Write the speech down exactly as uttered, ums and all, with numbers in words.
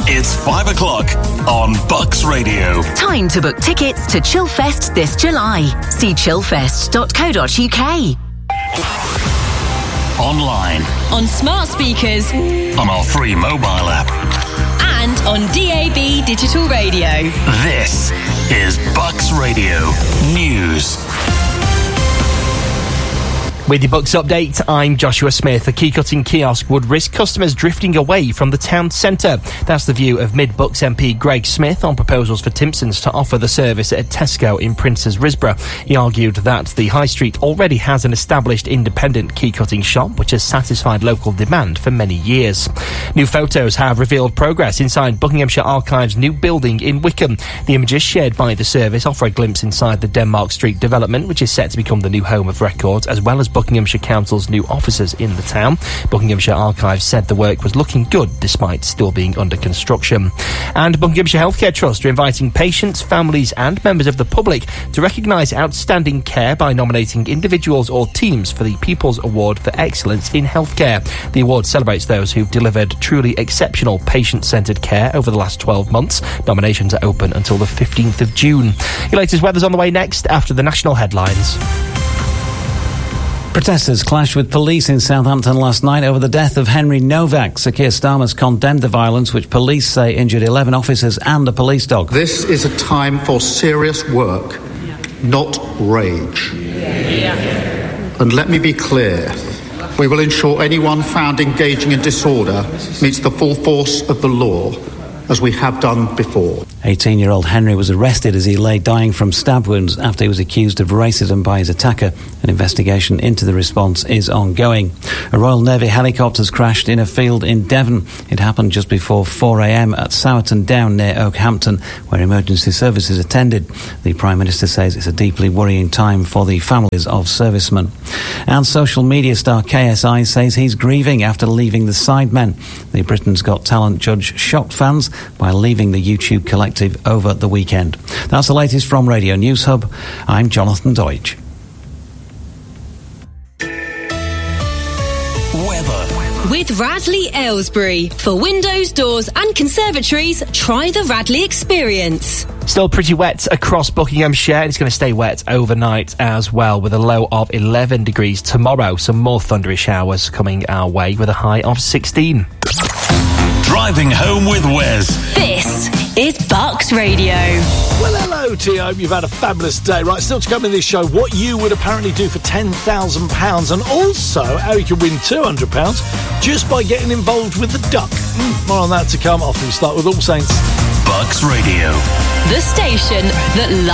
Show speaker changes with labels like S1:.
S1: It's five o'clock on Bucks Radio.
S2: Time to book tickets to Chillfest this July. See chillfest dot co dot uk.
S1: Online.
S3: On smart speakers.
S1: On our free mobile app.
S3: And on D A B digital radio.
S1: This is Bucks Radio News.
S4: With your Bucks update, I'm Joshua Smith. A key-cutting kiosk would risk customers drifting away from the town centre. That's the view of Mid-Bucks M P Greg Smith on proposals for Timpsons to offer the service at Tesco in Princes Risborough. He argued that the High Street already has an established independent key-cutting shop which has satisfied local demand for many years. New photos have revealed progress inside Buckinghamshire Archives' new building in Wickham. The images shared by the service offer a glimpse inside the Denmark Street development, which is set to become the new home of records, as well as Buckinghamshire Council's new offices in the town. Buckinghamshire Archives said the work was looking good despite still being under construction. And Buckinghamshire Healthcare Trust are inviting patients, families and members of the public to recognise outstanding care by nominating individuals or teams for the People's Award for Excellence in Healthcare. The award celebrates those who've delivered truly exceptional patient-centred care over the last twelve months. Nominations are open until the fifteenth of June. Your latest weather's on the way next after the national headlines.
S5: Protesters clashed with police in Southampton last night over the death of Henry Novak. Sir Keir Starmer's condemned the violence, which police say injured eleven officers and a police dog.
S6: This is a time for serious work, not rage. Yeah. And let me be clear, we will ensure anyone found engaging in disorder meets the full force of the law, as we have done before.
S5: eighteen-year-old Henry was arrested as he lay dying from stab wounds after he was accused of racism by his attacker. An investigation into the response is ongoing. A Royal Navy helicopter has crashed in a field in Devon. It happened just before four a.m. at Sowerton Down near Oakhampton, where emergency services attended. The Prime Minister says it's a deeply worrying time for the families of servicemen. And social media star K S I says he's grieving after leaving the Sidemen. The Britain's Got Talent judge shocked fans by leaving the YouTube collective over the weekend. That's the latest from Radio News Hub. I'm Jonathan Deutsch.
S1: Weather.
S3: With Radley Aylesbury. For windows, doors and conservatories, try the Radley experience.
S4: Still pretty wet across Buckinghamshire. It's going to stay wet overnight as well, with a low of eleven degrees tomorrow. Some more thundery showers coming our way with a high of sixteen.
S1: Driving home with Wes.
S3: This is Bucks Radio.
S7: Well, hello to you. I hope you've had a fabulous day. Right, still to come in this show, what you would apparently do for ten thousand pounds, and also how you can win two hundred pounds just by getting involved with the duck. Mm, more on that to come after we start with All Saints.
S1: Bucks Radio.
S3: The station that loves